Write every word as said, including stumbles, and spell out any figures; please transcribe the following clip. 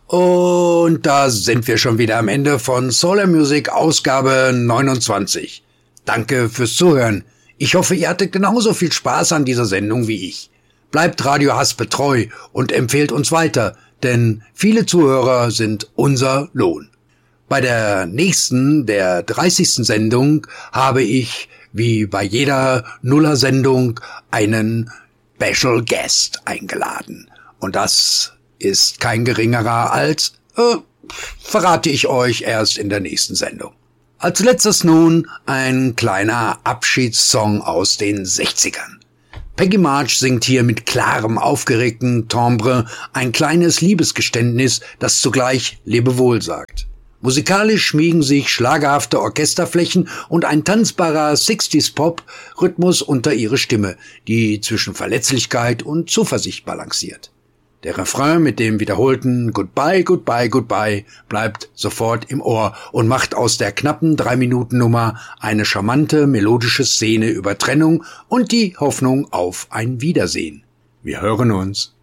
Und da sind wir schon wieder am Ende von Solar Music Ausgabe neunundzwanzig. Danke fürs Zuhören. Ich hoffe, ihr hattet genauso viel Spaß an dieser Sendung wie ich. Bleibt Radio Haspe treu und empfehlt uns weiter, denn viele Zuhörer sind unser Lohn. Bei der nächsten, der dreißigsten Sendung, habe ich, wie bei jeder Nuller-Sendung, einen Special Guest eingeladen. Und das ist kein geringerer als, äh, verrate ich euch erst in der nächsten Sendung. Als letztes nun ein kleiner Abschiedssong aus den sechzigern. Peggy March singt hier mit klarem, aufgeregten Timbre ein kleines Liebesgeständnis, das zugleich Lebewohl sagt. Musikalisch schmiegen sich schlagerhafte Orchesterflächen und ein tanzbarer Sixties-Pop-Rhythmus unter ihre Stimme, die zwischen Verletzlichkeit und Zuversicht balanciert. Der Refrain mit dem wiederholten Goodbye, Goodbye, Goodbye bleibt sofort im Ohr und macht aus der knappen Drei-Minuten-Nummer eine charmante, melodische Szene über Trennung und die Hoffnung auf ein Wiedersehen. Wir hören uns.